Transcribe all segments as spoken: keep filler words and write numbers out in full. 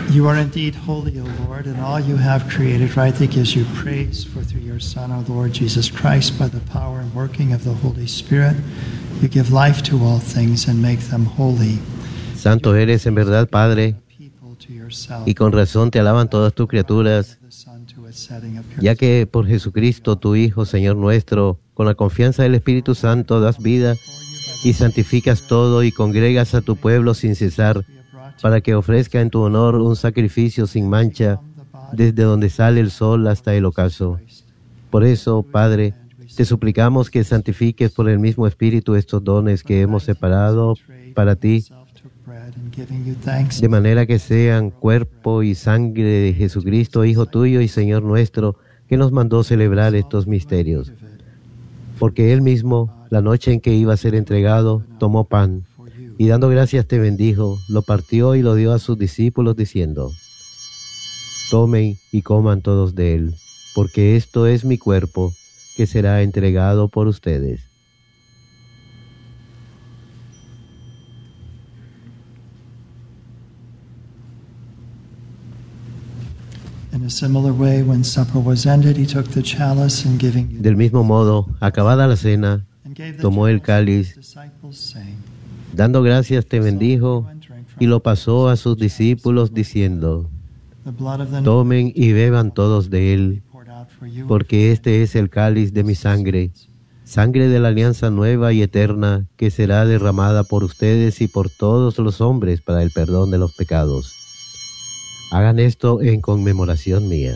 You are indeed holy, O Lord, and all you have created rightly gives you praise, for through your Son, our Lord Jesus Christ, by the power and working of the Holy Spirit, you give life to all things and make them holy. Santo eres en verdad, Padre, y con razón te alaban todas tus criaturas, ya que por Jesucristo, tu Hijo, Señor nuestro, con la confianza del Espíritu Santo das vida y santificas todo y congregas a tu pueblo sin cesar, para que ofrezca en tu honor un sacrificio sin mancha, desde donde sale el sol hasta el ocaso. Por eso, Padre, te suplicamos que santifiques por el mismo Espíritu estos dones que hemos separado para ti, de manera que sean cuerpo y sangre de Jesucristo, Hijo tuyo y Señor nuestro, que nos mandó celebrar estos misterios. Porque Él mismo, la noche en que iba a ser entregado, tomó pan, y dando gracias te bendijo, lo partió y lo dio a sus discípulos diciendo: tomen y coman todos de él, porque esto es mi cuerpo, que será entregado por ustedes. Del mismo modo, acabada la cena, tomó el cáliz, dando gracias te bendijo y lo pasó a sus discípulos diciendo: tomen y beban todos de él, porque este es el cáliz de mi sangre, sangre de la alianza nueva y eterna, que será derramada por ustedes y por todos los hombres para el perdón de los pecados. Hagan esto en conmemoración mía.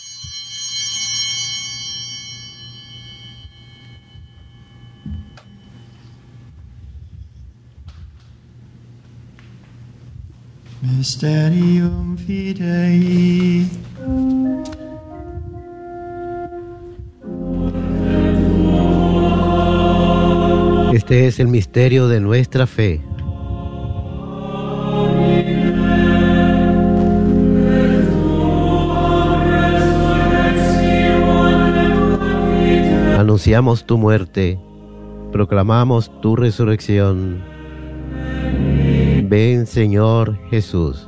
Mysterium Fidei. Este es el misterio de nuestra fe. Anunciamos tu muerte, proclamamos tu resurrección. Ven, Señor Jesús.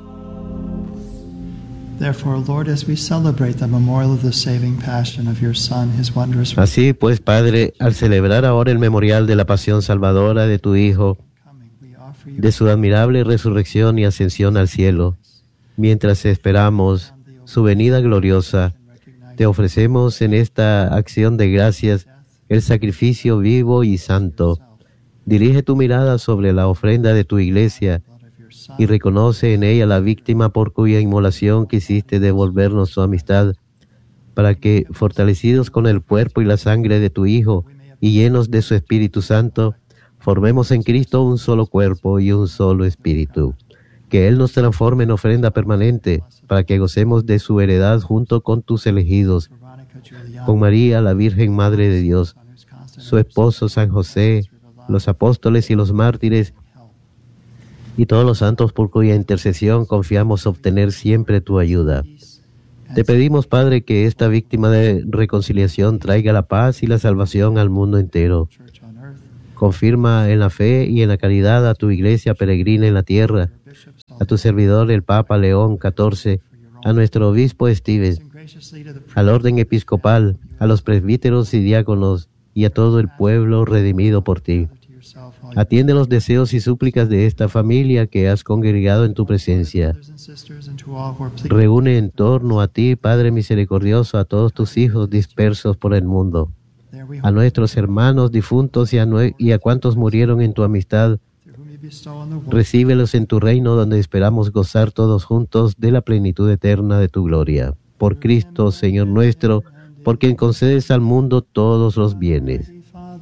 Así pues, Padre, al celebrar ahora el memorial de la pasión salvadora de tu Hijo, de su admirable resurrección y ascensión al cielo, mientras esperamos su venida gloriosa, te ofrecemos en esta acción de gracias el sacrificio vivo y santo. Dirige tu mirada sobre la ofrenda de tu iglesia y reconoce en ella la víctima por cuya inmolación quisiste devolvernos su amistad, para que, fortalecidos con el cuerpo y la sangre de tu Hijo y llenos de su Espíritu Santo, formemos en Cristo un solo cuerpo y un solo espíritu. Que Él nos transforme en ofrenda permanente, para que gocemos de su heredad junto con tus elegidos, con María, la Virgen Madre de Dios, su esposo San José, los apóstoles y los mártires, y todos los santos por cuya intercesión confiamos obtener siempre tu ayuda. Te pedimos, Padre, que esta víctima de reconciliación traiga la paz y la salvación al mundo entero. Confirma en la fe y en la caridad a tu iglesia peregrina en la tierra, a tu servidor el Papa León catorce, a nuestro obispo Estives, al orden episcopal, a los presbíteros y diáconos, y a todo el pueblo redimido por ti. Atiende los deseos y súplicas de esta familia que has congregado en tu presencia. Reúne en torno a ti, Padre misericordioso, a todos tus hijos dispersos por el mundo, a nuestros hermanos difuntos y a, nue- y a cuantos murieron en tu amistad. Recíbelos en tu reino, donde esperamos gozar todos juntos de la plenitud eterna de tu gloria. Por Cristo, Señor nuestro, por quien concedes al mundo todos los bienes.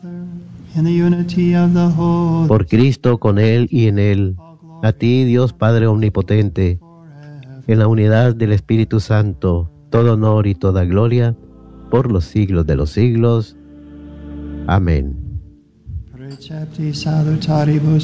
Por Cristo, con Él y en Él, a ti, Dios Padre omnipotente, en la unidad del Espíritu Santo, todo honor y toda gloria, por los siglos de los siglos. Amén.